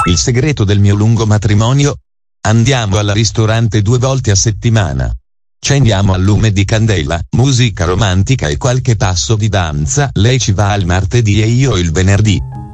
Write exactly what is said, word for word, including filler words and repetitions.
Il segreto del mio lungo matrimonio? Andiamo al ristorante due volte a settimana. Accendiamo al lume di candela, musica romantica e qualche passo di danza. Lei ci va il martedì e io il venerdì.